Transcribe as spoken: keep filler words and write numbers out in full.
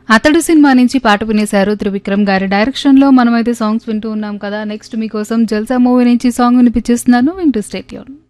అతడు సినిమా నుంచి పాట వినేశారు త్రివిక్రమ్ గారి డైరెక్షన్ లో. మనమైతే సాంగ్స్ వింటూ ఉన్నాం కదా. నెక్స్ట్ మీకోసం జల్సా మూవీ నుంచి సాంగ్ వినిపించేస్తున్నాను, వింటూ స్టే ట్యూన్.